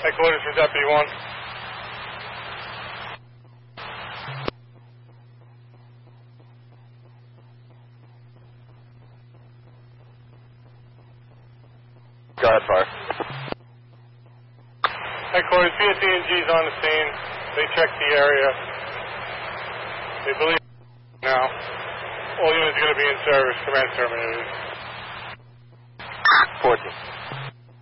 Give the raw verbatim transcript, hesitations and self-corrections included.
Headquarters for Deputy one. Go ahead, Fire. Headquarters, P S E and G's on the scene. They checked the area. They believe now. All units are going to be in service. Command terminated. fourteen.